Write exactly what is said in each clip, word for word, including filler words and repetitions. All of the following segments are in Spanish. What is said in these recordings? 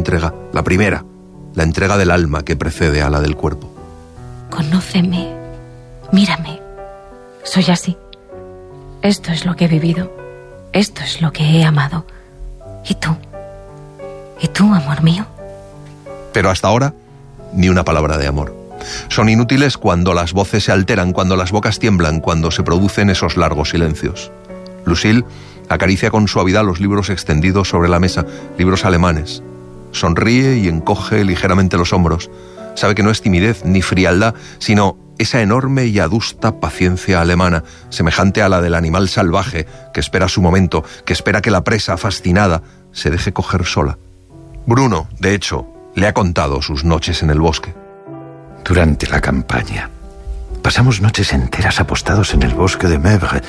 entrega, la primera, la entrega del alma que precede a la del cuerpo. Conóceme, mírame. Soy así. Esto es lo que he vivido. Esto es lo que he amado. ¿Y tú? ¿Y tú, amor mío? Pero hasta ahora, ni una palabra de amor. Son inútiles cuando las voces se alteran, cuando las bocas tiemblan, cuando se producen esos largos silencios. Lucille acaricia con suavidad los libros extendidos sobre la mesa, libros alemanes. Sonríe y encoge ligeramente los hombros. Sabe que no es timidez ni frialdad, sino esa enorme y adusta paciencia alemana, semejante a la del animal salvaje que espera su momento, que espera que la presa, fascinada, se deje coger sola. Bruno, de hecho, le ha contado sus noches en el bosque. Durante la campaña, pasamos noches enteras apostados en el bosque de Mèvres.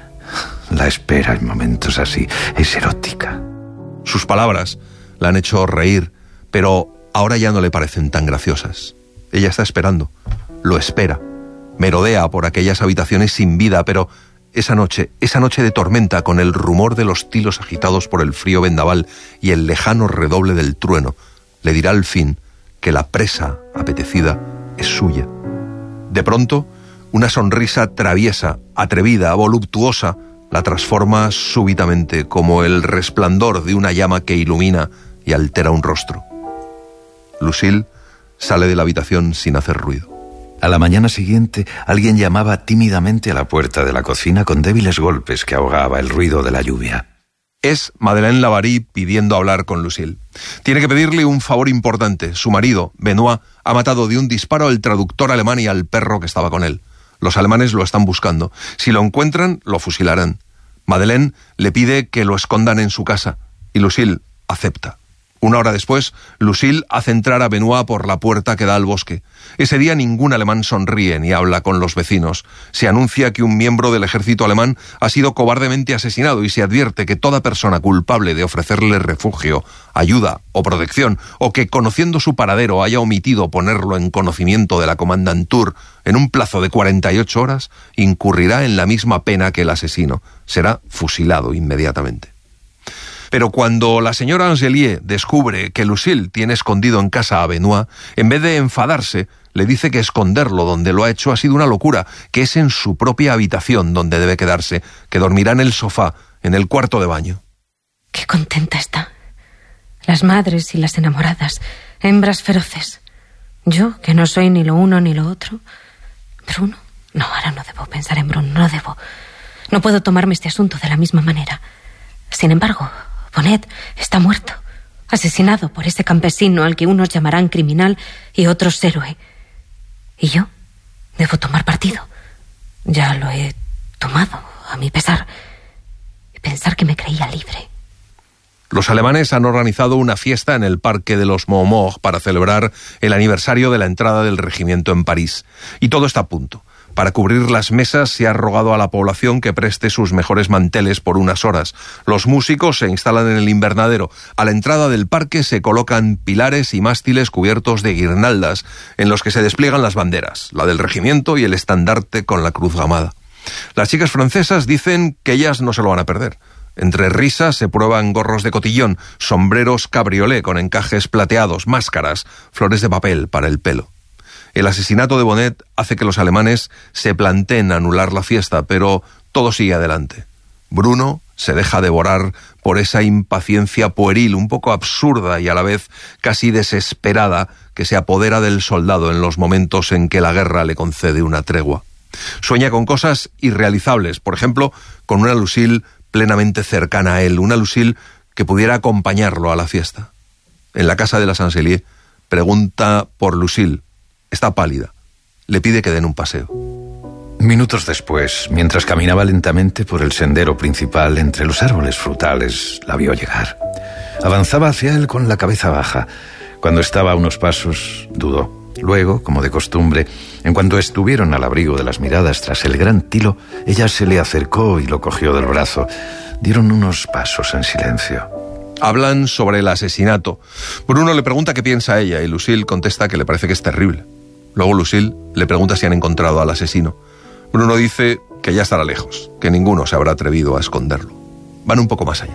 La espera en momentos así es erótica. Sus palabras la han hecho reír, pero ahora ya no le parecen tan graciosas. Ella está esperando, lo espera, merodea por aquellas habitaciones sin vida, pero esa noche, esa noche de tormenta, con el rumor de los tilos agitados por el frío vendaval y el lejano redoble del trueno, le dirá al fin que la presa apetecida es suya. De pronto, una sonrisa traviesa, atrevida, voluptuosa, la transforma súbitamente como el resplandor de una llama que ilumina y altera un rostro. Lucille sale de la habitación sin hacer ruido. A la mañana siguiente, alguien llamaba tímidamente a la puerta de la cocina con débiles golpes que ahogaba el ruido de la lluvia. Es Madeleine Lavary pidiendo hablar con Lucille. Tiene que pedirle un favor importante. Su marido, Benoit, ha matado de un disparo al traductor alemán y al perro que estaba con él. Los alemanes lo están buscando. Si lo encuentran, lo fusilarán. Madeleine le pide que lo escondan en su casa, y Lucille acepta. Una hora después, Lucille hace entrar a Benoit por la puerta que da al bosque. Ese día ningún alemán sonríe ni habla con los vecinos. Se anuncia que un miembro del ejército alemán ha sido cobardemente asesinado y se advierte que toda persona culpable de ofrecerle refugio, ayuda o protección, o que conociendo su paradero haya omitido ponerlo en conocimiento de la Kommandantur en un plazo de cuarenta y ocho horas, incurrirá en la misma pena que el asesino. Será fusilado inmediatamente. Pero cuando la señora Angelier descubre que Lucille tiene escondido en casa a Benoit, en vez de enfadarse, le dice que esconderlo donde lo ha hecho ha sido una locura, que es en su propia habitación donde debe quedarse, que dormirá en el sofá, en el cuarto de baño. Qué contenta está. Las madres y las enamoradas, hembras feroces. Yo, que no soy ni lo uno ni lo otro. Bruno, no, ahora no debo pensar en Bruno, no debo. No puedo tomarme este asunto de la misma manera. Sin embargo, Bonnet está muerto, asesinado por ese campesino al que unos llamarán criminal y otros héroe. Y yo debo tomar partido. Ya lo he tomado, a mi pesar, y pensar que me creía libre. Los alemanes han organizado una fiesta en el Parque de los Montmartre para celebrar el aniversario de la entrada del regimiento en París. Y todo está a punto. Para cubrir las mesas se ha rogado a la población que preste sus mejores manteles por unas horas. Los músicos se instalan en el invernadero. A la entrada del parque se colocan pilares y mástiles cubiertos de guirnaldas en los que se despliegan las banderas, la del regimiento y el estandarte con la cruz gamada. Las chicas francesas dicen que ellas no se lo van a perder. Entre risas se prueban gorros de cotillón, sombreros cabriolé con encajes plateados, máscaras, flores de papel para el pelo. El asesinato de Bonnet hace que los alemanes se planteen anular la fiesta, pero todo sigue adelante. Bruno se deja devorar por esa impaciencia pueril, un poco absurda y a la vez casi desesperada, que se apodera del soldado en los momentos en que la guerra le concede una tregua. Sueña con cosas irrealizables, por ejemplo, con una Lucille plenamente cercana a él, una Lucille que pudiera acompañarlo a la fiesta. En la casa de la Saint-Célier pregunta por Lucille. Está pálida. Le pide que den un paseo. Minutos después, mientras caminaba lentamente por el sendero principal entre los árboles frutales, la vio llegar. Avanzaba hacia él con la cabeza baja. Cuando estaba a unos pasos, dudó. Luego, como de costumbre, en cuanto estuvieron al abrigo de las miradas tras el gran tilo, ella se le acercó y lo cogió del brazo. Dieron unos pasos en silencio. Hablan sobre el asesinato. Bruno le pregunta qué piensa ella y Lucille contesta que le parece que es terrible. Luego Lucille le pregunta si han encontrado al asesino. Bruno dice que ya estará lejos, que ninguno se habrá atrevido a esconderlo. Van un poco más allá.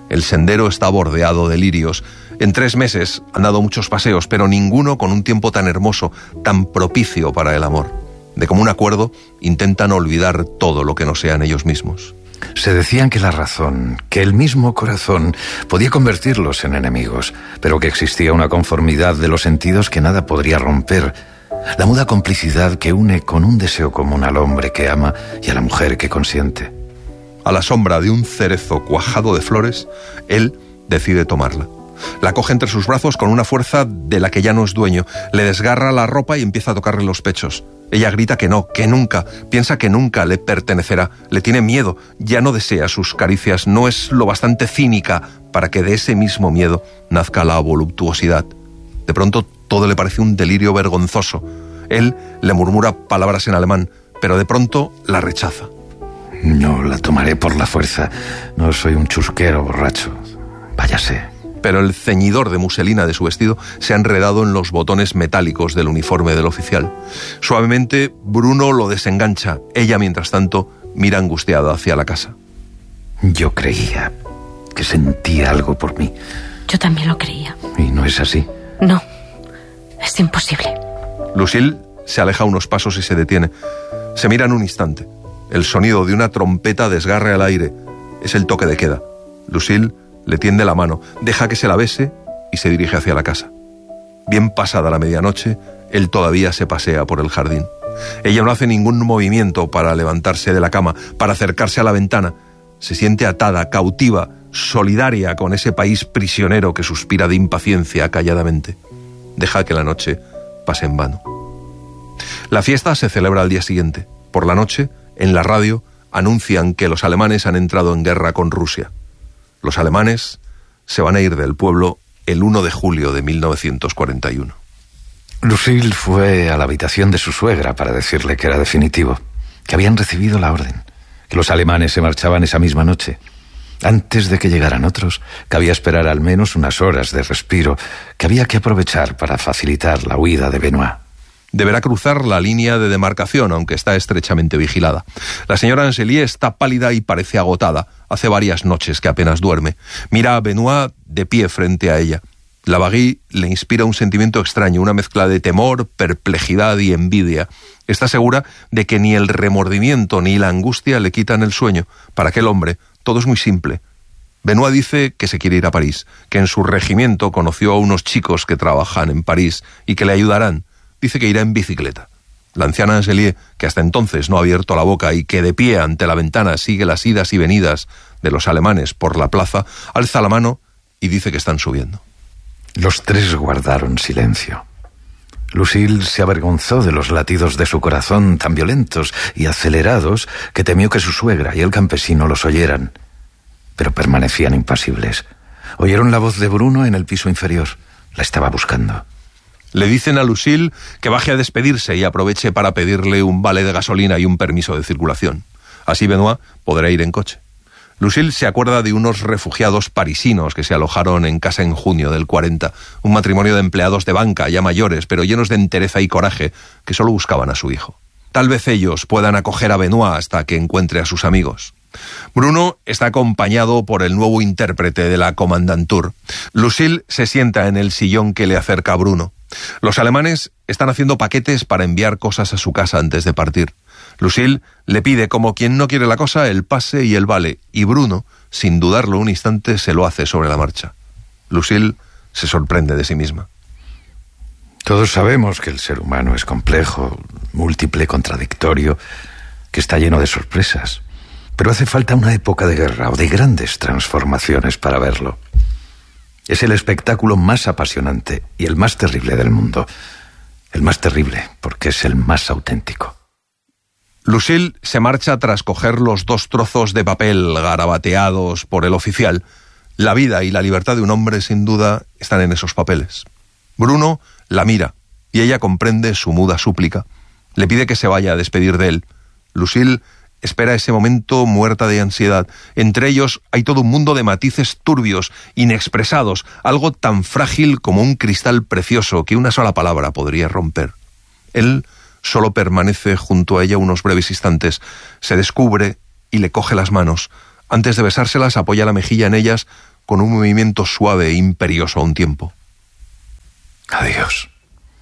El sendero está bordeado de lirios. En tres meses han dado muchos paseos, pero ninguno con un tiempo tan hermoso, tan propicio para el amor. De común acuerdo, intentan olvidar todo lo que no sean ellos mismos. Se decían que la razón, que el mismo corazón podía convertirlos en enemigos, pero que existía una conformidad de los sentidos que nada podría romper. La muda complicidad que une con un deseo común al hombre que ama y a la mujer que consiente. A la sombra de un cerezo cuajado de flores, él decide tomarla. La coge entre sus brazos con una fuerza de la que ya no es dueño. Le desgarra la ropa y empieza a tocarle los pechos. Ella grita que no, que nunca. Piensa que nunca le pertenecerá. Le tiene miedo. Ya no desea sus caricias. No es lo bastante cínica para que de ese mismo miedo nazca la voluptuosidad. De pronto todo le parece un delirio vergonzoso. Él le murmura palabras en alemán, pero de pronto la rechaza. No la tomaré por la fuerza. No soy un chusquero borracho. Váyase. Pero el ceñidor de muselina de su vestido se ha enredado en los botones metálicos del uniforme del oficial. Suavemente, Bruno lo desengancha. Ella, mientras tanto, mira angustiada hacia la casa. Yo creía que sentía algo por mí. Yo también lo creía. ¿Y no es así? No, es imposible. Lucille se aleja unos pasos y se detiene. Se miran un instante. El sonido de una trompeta desgarra el aire. Es el toque de queda. Lucille le tiende la mano, deja que se la bese y se dirige hacia la casa. Bien pasada la medianoche, él todavía se pasea por el jardín. Ella no hace ningún movimiento para levantarse de la cama, para acercarse a la ventana. Se siente atada, cautiva, solidaria con ese país prisionero que suspira de impaciencia calladamente. Deja que la noche pase en vano. La fiesta se celebra al día siguiente. Por la noche, en la radio, anuncian que los alemanes han entrado en guerra con Rusia. Los alemanes se van a ir del pueblo el uno de julio de mil novecientos cuarenta y uno. Lucille fue a la habitación de su suegra para decirle que era definitivo, que habían recibido la orden, que los alemanes se marchaban esa misma noche. Antes de que llegaran otros, cabía esperar al menos unas horas de respiro que había que aprovechar para facilitar la huida de Benoit. Deberá cruzar la línea de demarcación, aunque está estrechamente vigilada. La señora Angelier está pálida y parece agotada. Hace varias noches que apenas duerme. Mira a Benoit de pie frente a ella. Lavagui le inspira un sentimiento extraño, una mezcla de temor, perplejidad y envidia. Está segura de que ni el remordimiento ni la angustia le quitan el sueño. Para aquel hombre, todo es muy simple. Benoit dice que se quiere ir a París, que en su regimiento conoció a unos chicos que trabajan en París y que le ayudarán. Dice que irá en bicicleta. La anciana Angelier, que hasta entonces no ha abierto la boca y que de pie ante la ventana sigue las idas y venidas de los alemanes por la plaza, alza la mano y dice que están subiendo. Los tres guardaron silencio. Lucille se avergonzó de los latidos de su corazón tan violentos y acelerados que temió que su suegra y el campesino los oyeran. Pero permanecían impasibles. Oyeron la voz de Bruno en el piso inferior. La estaba buscando. Le dicen a Lucille que baje a despedirse y aproveche para pedirle un vale de gasolina y un permiso de circulación. Así Benoit podrá ir en coche. Lucille se acuerda de unos refugiados parisinos que se alojaron en casa en junio del cuarenta, un matrimonio de empleados de banca, ya mayores, pero llenos de entereza y coraje, que solo buscaban a su hijo. Tal vez ellos puedan acoger a Benoit hasta que encuentre a sus amigos. Bruno está acompañado por el nuevo intérprete de la Kommandantur. Lucille se sienta en el sillón que le acerca a Bruno. Los alemanes están haciendo paquetes para enviar cosas a su casa antes de partir. Lucille le pide, como quien no quiere la cosa, el pase y el vale, y Bruno, sin dudarlo un instante, se lo hace sobre la marcha. Lucille se sorprende de sí misma. Todos sabemos que el ser humano es complejo, múltiple, contradictorio, que está lleno de sorpresas. Pero hace falta una época de guerra o de grandes transformaciones para verlo. Es el espectáculo más apasionante y el más terrible del mundo. El más terrible porque es el más auténtico. Lucille se marcha tras coger los dos trozos de papel garabateados por el oficial. La vida y la libertad de un hombre, sin duda, están en esos papeles. Bruno la mira y ella comprende su muda súplica. Le pide que se vaya a despedir de él. Lucille espera ese momento muerta de ansiedad. Entre ellos hay todo un mundo de matices turbios, inexpresados, algo tan frágil como un cristal precioso que una sola palabra podría romper. Él solo permanece junto a ella unos breves instantes, se descubre y le coge las manos. Antes de besárselas, apoya la mejilla en ellas con un movimiento suave e imperioso a un tiempo. Adiós.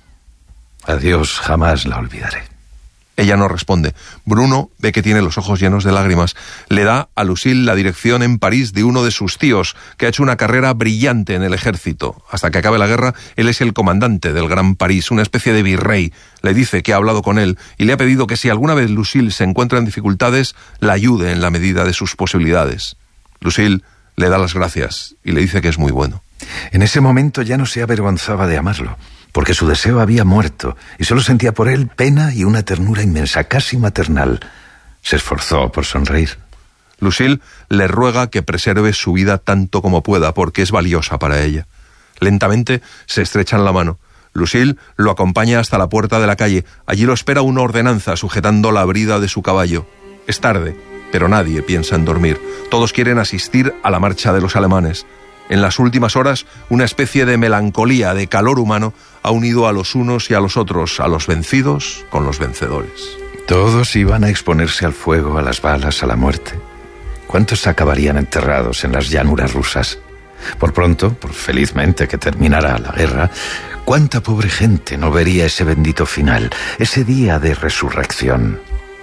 Adiós, jamás la olvidaré. Ella no responde. Bruno ve que tiene los ojos llenos de lágrimas. Le da a Lucille la dirección en París de uno de sus tíos, que ha hecho una carrera brillante en el ejército. Hasta que acabe la guerra, él es el comandante del Gran París, una especie de virrey. Le dice que ha hablado con él y le ha pedido que si alguna vez Lucille se encuentra en dificultades, la ayude en la medida de sus posibilidades. Lucille le da las gracias y le dice que es muy bueno. En ese momento ya no se avergonzaba de amarlo, porque su deseo había muerto y solo sentía por él pena y una ternura inmensa, casi maternal. Se esforzó por sonreír. Lucille le ruega que preserve su vida tanto como pueda, porque es valiosa para ella. Lentamente se estrechan la mano. Lucille lo acompaña hasta la puerta de la calle. Allí lo espera una ordenanza sujetando la brida de su caballo. Es tarde, pero nadie piensa en dormir. Todos quieren asistir a la marcha de los alemanes. En las últimas horas, una especie de melancolía, de calor humano, ha unido a los unos y a los otros, a los vencidos con los vencedores. Todos iban a exponerse al fuego, a las balas, a la muerte. ¿Cuántos acabarían enterrados en las llanuras rusas? Por pronto, por felizmente que terminara la guerra, ¿cuánta pobre gente no vería ese bendito final, ese día de resurrección?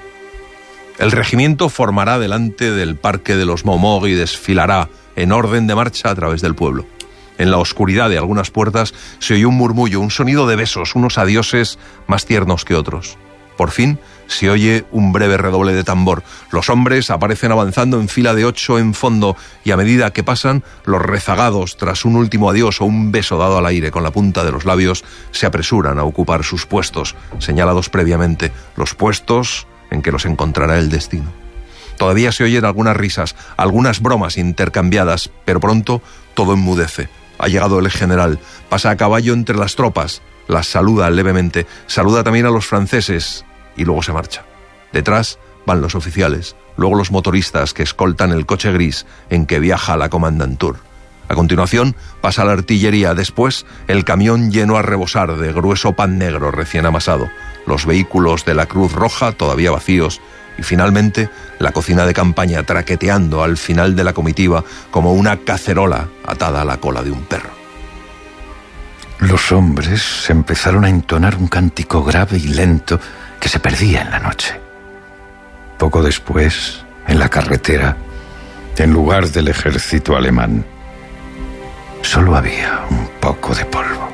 El regimiento formará delante del Parque de los Montmartre y desfilará en orden de marcha a través del pueblo. En la oscuridad de algunas puertas se oye un murmullo, un sonido de besos, unos adioses más tiernos que otros. Por fin se oye un breve redoble de tambor. Los hombres aparecen avanzando en fila de ocho en fondo y a medida que pasan, los rezagados, tras un último adiós o un beso dado al aire con la punta de los labios, se apresuran a ocupar sus puestos, señalados previamente, los puestos en que los encontrará el destino. Todavía se oyen algunas risas, algunas bromas intercambiadas, pero pronto todo enmudece. Ha llegado el general, pasa a caballo entre las tropas, las saluda levemente, saluda también a los franceses y luego se marcha. Detrás van los oficiales, luego los motoristas que escoltan el coche gris en que viaja la Kommandantur. A continuación pasa la artillería, después el camión lleno a rebosar de grueso pan negro recién amasado, los vehículos de la Cruz Roja todavía vacíos, y finalmente la cocina de campaña traqueteando al final de la comitiva como una cacerola atada a la cola de un perro. Los hombres empezaron a entonar un cántico grave y lento que se perdía en la noche. Poco después, en la carretera, en lugar del ejército alemán, solo había un poco de polvo.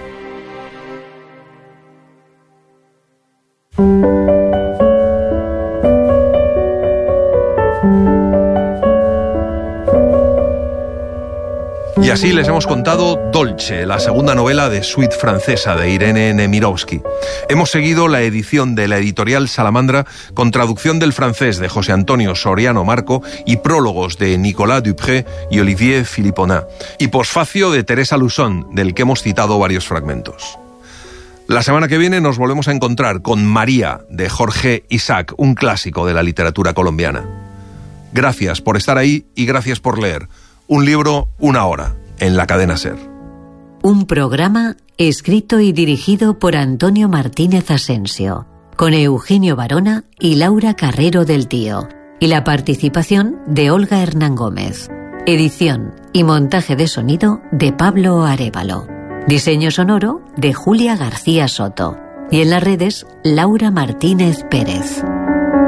Y así les hemos contado Dolce, la segunda novela de Suite francesa de Irene Nemirovsky. Hemos seguido la edición de la editorial Salamandra con traducción del francés de José Antonio Soriano Marco y prólogos de Nicolas Dupré y Olivier Philippona, y posfacio de Teresa Luzón, del que hemos citado varios fragmentos. La semana que viene nos volvemos a encontrar con María, de Jorge Isaac, un clásico de la literatura colombiana. Gracias por estar ahí y gracias por leer. Un libro, una hora, en la cadena SER. Un programa escrito y dirigido por Antonio Martínez Asensio, con Eugenio Barona y Laura Carrero del Tío, y la participación de Olga Hernán Gómez. Edición y montaje de sonido de Pablo Arévalo. Diseño sonoro de Julia García Soto. Y en las redes, Laura Martínez Pérez.